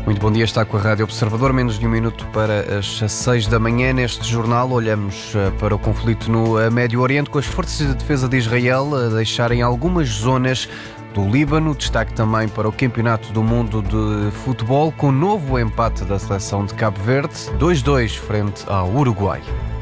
Muito bom dia, está com a Rádio Observador, menos de um minuto para as 6 da manhã. Neste jornal olhamos para o conflito no Médio Oriente, com as forças de defesa de Israel a deixarem algumas zonas do Líbano. Destaque também para o Campeonato do Mundo de Futebol, com novo empate da seleção de Cabo Verde, 2-2 frente ao Uruguai.